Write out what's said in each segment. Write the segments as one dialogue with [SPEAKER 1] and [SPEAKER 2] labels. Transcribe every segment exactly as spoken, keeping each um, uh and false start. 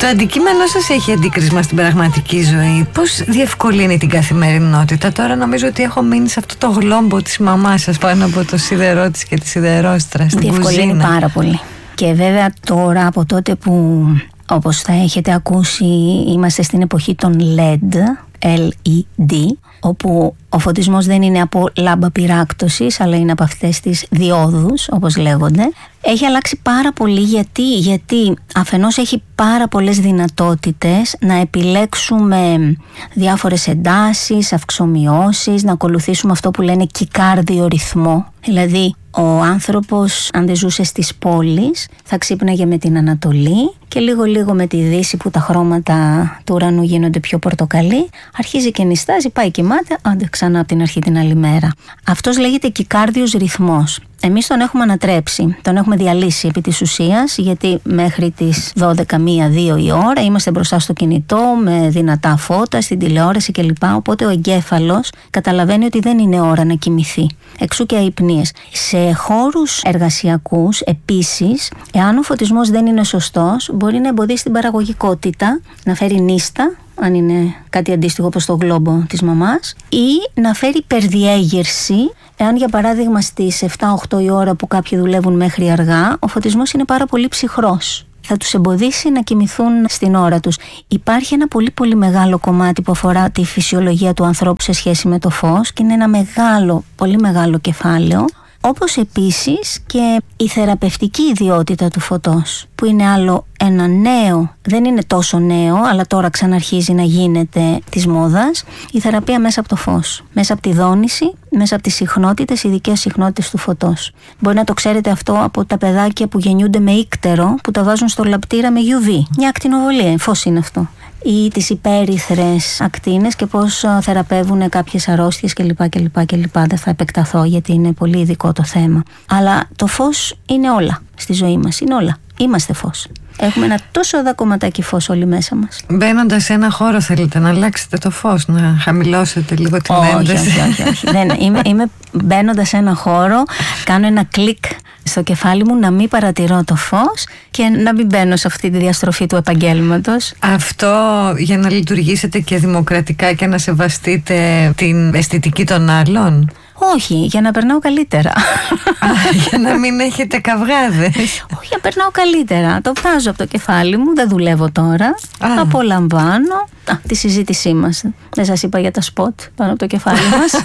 [SPEAKER 1] αντικείμενο σας έχει αντίκρισμα στην πραγματική ζωή. Πώς διευκολύνει την καθημερινότητα? Τώρα νομίζω ότι έχω μείνει σε αυτό το γλόμπο της μαμάς σας πάνω από το σίδερό της και τη σιδερόστρα στην κουζίνα.
[SPEAKER 2] Διευκολύνει πάρα πολύ. Και βέβαια τώρα, από τότε που, όπως θα έχετε ακούσει, είμαστε στην εποχή των ελ ι ντι, ελ ι ντι, όπου ο φωτισμός δεν είναι από λάμπα πυράκτωσης, αλλά είναι από αυτές τις διόδους, όπως λέγονται. Έχει αλλάξει πάρα πολύ. Γιατί, γιατί αφενός έχει πάρα πολλές δυνατότητες να επιλέξουμε διάφορες εντάσεις, αυξομοιώσεις, να ακολουθήσουμε αυτό που λένε κικάρδιο ρυθμό. Δηλαδή, ο άνθρωπος, αν δεν ζούσε στις πόλεις, θα ξύπναγε με την Ανατολή και λίγο λίγο με τη Δύση, που τα χρώματα του ουρανού γίνονται πιο πορτοκαλί, αρχίζει και νηστάζει, πάει κοιμάται, άντε ξανά από την αρχή την άλλη μέρα. Αυτός λέγεται κικάρδιος ρυθμός. Εμείς τον έχουμε ανατρέψει, τον έχουμε διαλύσει επί της ουσίας, γιατί μέχρι τις δώδεκα, μία, δύο η ώρα είμαστε μπροστά στο κινητό με δυνατά φώτα, στην τηλεόραση κλπ. Οπότε ο εγκέφαλος καταλαβαίνει ότι δεν είναι ώρα να κοιμηθεί. Εξού και αϊπνίες. Σε χώρους εργασιακούς επίσης, εάν ο φωτισμός δεν είναι σωστός, μπορεί να εμποδίσει την παραγωγικότητα, να φέρει νύστα, αν είναι κάτι αντίστοιχο όπως το γλόμπο της μαμάς, ή να φέρει υπερδιέγερση. Εάν για παράδειγμα στις επτά οχτώ η ώρα που κάποιοι δουλεύουν μέχρι αργά, ο φωτισμός είναι πάρα πολύ ψυχρός, θα τους εμποδίσει να κοιμηθούν στην ώρα τους. Υπάρχει ένα πολύ πολύ μεγάλο κομμάτι που αφορά τη φυσιολογία του ανθρώπου σε σχέση με το φως και είναι ένα μεγάλο, πολύ μεγάλο κεφάλαιο. Όπως επίσης και η θεραπευτική ιδιότητα του φωτός, που είναι άλλο ένα νέο, δεν είναι τόσο νέο, αλλά τώρα ξαναρχίζει να γίνεται της μόδας, η θεραπεία μέσα από το φως, μέσα από τη δόνηση, μέσα από τις συχνότητες, ειδικές συχνότητες του φωτός. Μπορεί να το ξέρετε αυτό από τα παιδάκια που γεννιούνται με ίκτερο, που τα βάζουν στο λαπτήρα με γιου βι, μια ακτινοβολία, φως είναι αυτό. Ή τις υπέρυθρες ακτίνες και πώς θεραπεύουν κάποιες αρρώστιες κλπ. κλπ, κλπ. Δεν θα επεκταθώ γιατί είναι πολύ ειδικό το θέμα. Αλλά το φως είναι όλα στη ζωή μας, είναι όλα. Είμαστε φως. Έχουμε ένα τόσο δα κομματάκι φως όλοι μέσα μας.
[SPEAKER 1] Μπαίνοντας σε ένα χώρο, θέλετε να αλλάξετε το φως, να χαμηλώσετε λίγο την ένταση?
[SPEAKER 2] Όχι, όχι, όχι. Δεν, είμαι, είμαι μπαίνοντας σε ένα χώρο, κάνω ένα κλικ στο κεφάλι μου να μην παρατηρώ το φως και να μην μπαίνω σε αυτή τη διαστροφή του επαγγέλματος.
[SPEAKER 1] Αυτό για να λειτουργήσετε και δημοκρατικά και να σεβαστείτε την αισθητική των άλλων?
[SPEAKER 2] Όχι, για να περνάω καλύτερα.
[SPEAKER 1] Α, για να μην έχετε καυγάδες?
[SPEAKER 2] Όχι, για να περνάω καλύτερα. Το βγάζω από το κεφάλι μου, δεν δουλεύω τώρα. Α. Απολαμβάνω Α, τη συζήτησή μας. Δεν σας είπα για τα σποτ πάνω από το κεφάλι μας.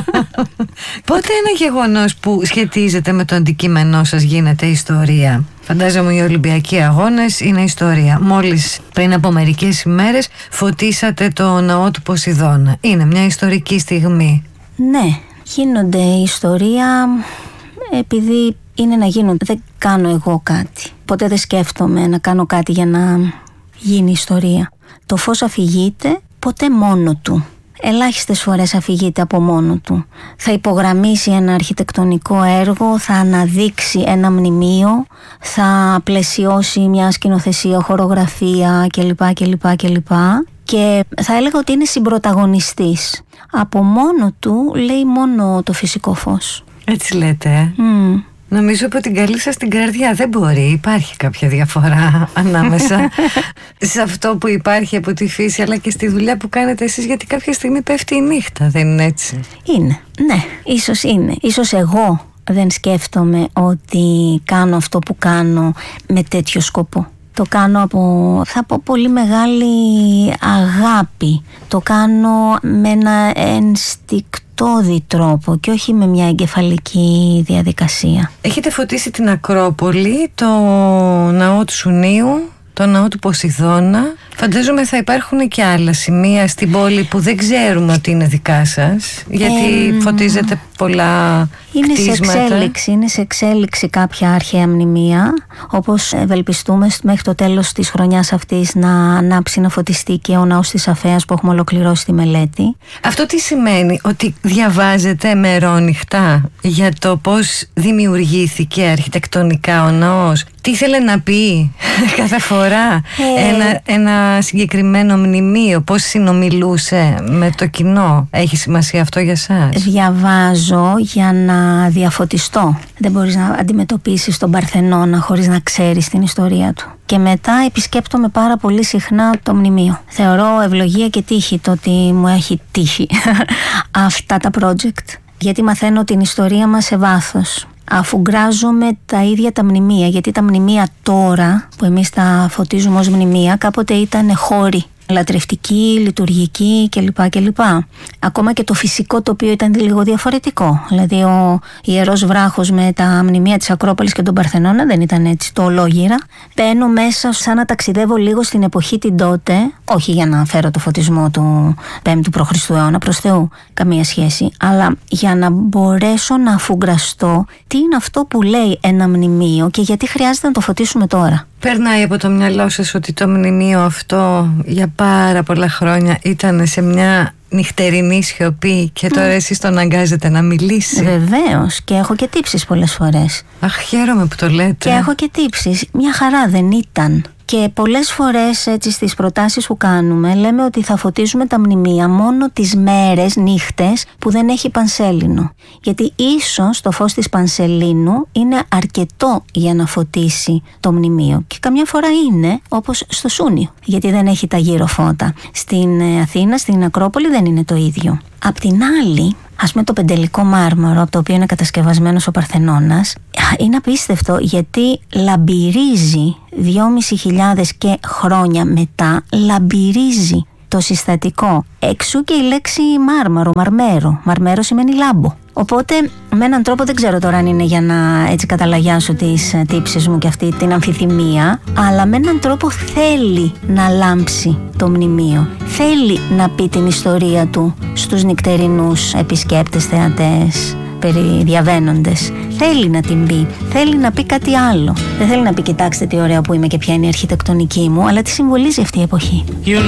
[SPEAKER 1] Πότε ένα γεγονός που σχετίζεται με το αντικείμενό σας γίνεται ιστορία? Φαντάζομαι οι Ολυμπιακοί Αγώνες είναι ιστορία. Μόλις πριν από μερικές ημέρες φωτίσατε το ναό του Ποσειδώνα. Είναι μια ιστορική στιγμή.
[SPEAKER 2] Ναι, γίνονται ιστορία επειδή είναι να γίνονται. Δεν κάνω εγώ κάτι. Ποτέ δεν σκέφτομαι να κάνω κάτι για να γίνει ιστορία. Το φως αφηγείται ποτέ μόνο του. Ελάχιστες φορές αφηγείται από μόνο του. Θα υπογραμμίσει ένα αρχιτεκτονικό έργο, θα αναδείξει ένα μνημείο, θα πλαισιώσει μια σκηνοθεσία, χορογραφία κλπ. κλπ, κλπ. Και θα έλεγα ότι είναι συμπρωταγωνιστής. Από μόνο του λέει μόνο το φυσικό φως.
[SPEAKER 1] Έτσι λέτε?
[SPEAKER 2] Mm.
[SPEAKER 1] Νομίζω από την καλή σας την καρδιά δεν μπορεί. Υπάρχει κάποια διαφορά ανάμεσα σε αυτό που υπάρχει από τη φύση αλλά και στη δουλειά που κάνετε εσείς, γιατί κάποια στιγμή πέφτει η νύχτα, δεν είναι έτσι?
[SPEAKER 2] Είναι, ναι, ίσως είναι. Ίσως εγώ δεν σκέφτομαι ότι κάνω αυτό που κάνω με τέτοιο σκοπό. Το κάνω από, θα πω, πολύ μεγάλη αγάπη. Το κάνω με ένα ενστικτώδη τρόπο και όχι με μια εγκεφαλική διαδικασία.
[SPEAKER 1] Έχετε φωτίσει την Ακρόπολη, το ναό του Σουνίου, το ναό του Ποσειδώνα. Φαντάζομαι θα υπάρχουν και άλλα σημεία στην πόλη που δεν ξέρουμε ότι είναι δικά σας, γιατί ε, φωτίζετε πολλά
[SPEAKER 2] είναι
[SPEAKER 1] κτίσματα.
[SPEAKER 2] Σε εξέλιξη, είναι σε εξέλιξη κάποια αρχαία μνημεία, όπως ευελπιστούμε μέχρι το τέλος της χρονιάς αυτής να ανάψει, να φωτιστεί και ο ναός της Αφέας που έχουμε ολοκληρώσει τη μελέτη.
[SPEAKER 1] Αυτό τι σημαίνει? Ότι διαβάζετε μερόνυχτα για το πώς δημιουργήθηκε αρχιτεκτονικά ο ναός? Τι ήθελε να πει κάθε φορά? Ε, ένα, ένα ένα συγκεκριμένο μνημείο, πώς συνομιλούσε με το κοινό? Έχει σημασία αυτό για σας?
[SPEAKER 2] Διαβάζω για να διαφωτιστώ. Δεν μπορείς να αντιμετωπίσεις τον Παρθενώνα χωρίς να ξέρεις την ιστορία του. Και μετά επισκέπτομαι πάρα πολύ συχνά το μνημείο. Θεωρώ ευλογία και τύχη το ότι μου έχει τύχει αυτά τα project. Γιατί μαθαίνω την ιστορία μας σε βάθος. Αφουγκράζομαι τα ίδια τα μνημεία, γιατί τα μνημεία τώρα που εμείς τα φωτίζουμε ως μνημεία κάποτε ήταν χώροι, λατρευτική, λειτουργική κλπ. κλπ. Ακόμα και το φυσικό τοπίο ήταν λίγο διαφορετικό. Δηλαδή ο Ιερός Βράχος με τα μνημεία της Ακρόπολης και τον Παρθενώνα δεν ήταν έτσι το ολόγυρα. Μπαίνω μέσα σαν να ταξιδεύω λίγο στην εποχή την τότε, όχι για να φέρω το φωτισμό του πέμπτου προ Χριστού αιώνα, προς Θεού, καμία σχέση, αλλά για να μπορέσω να αφουγκραστώ τι είναι αυτό που λέει ένα μνημείο και γιατί χρειάζεται να το φωτίσουμε τώρα.
[SPEAKER 1] Περνάει από το μυαλό σας ότι το μνημείο αυτό για πάρα πολλά χρόνια ήταν σε μια νυχτερινή σιωπή και τώρα mm. εσείς τον αναγκάζετε να μιλήσει?
[SPEAKER 2] Βεβαίως, και έχω και τύψεις πολλές φορές.
[SPEAKER 1] Αχ, χαίρομαι που το λέτε.
[SPEAKER 2] Και έχω και τύψεις. Μια χαρά δεν ήταν. Και πολλές φορές έτσι στις προτάσεις που κάνουμε λέμε ότι θα φωτίζουμε τα μνημεία μόνο τις μέρες, νύχτες που δεν έχει πανσέλινο. Γιατί ίσως το φως της πανσελίνου είναι αρκετό για να φωτίσει το μνημείο. Και καμιά φορά είναι όπως στο Σούνιο, γιατί δεν έχει τα γύρω φώτα. Στην Αθήνα, στην Ακρόπολη δεν είναι το ίδιο. Απ' την άλλη, ας πούμε το πεντελικό μάρμαρο από το οποίο είναι κατασκευασμένος ο Παρθενώνας είναι απίστευτο, γιατί λαμπυρίζει δυόμισι χιλιάδες και χρόνια μετά, λαμπυρίζει το συστατικό. Εξού και η λέξη μάρμαρο, μαρμέρο. Μαρμέρο σημαίνει λάμπο. Οπότε με έναν τρόπο, δεν ξέρω τώρα αν είναι για να έτσι καταλαγιάσω τις τύψεις μου και αυτή την αμφιθυμία, αλλά με έναν τρόπο θέλει να λάμψει το μνημείο. Θέλει να πει την ιστορία του στους νυχτερινούς επισκέπτες, θεατές, περιδιαβαίνοντες. Θέλει να την πει. Θέλει να πει κάτι άλλο. Δεν θέλει να πει κοιτάξτε τι ωραίο που είμαι και ποια είναι η αρχιτεκτονική μου, αλλά τι συμβολίζει αυτή η εποχή.